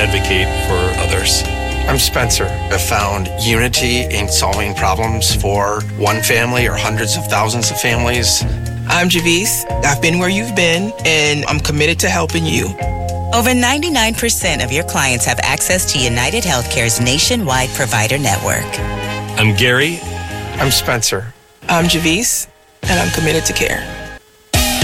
advocate for others. I'm Spencer. I've found unity in solving problems for one family or hundreds of thousands of families. I'm Javis. I've been where you've been, and I'm committed to helping you. Over 99% of your clients have access to United Healthcare's nationwide provider network. I'm Gary. I'm Spencer. I'm Javis, and I'm committed to care.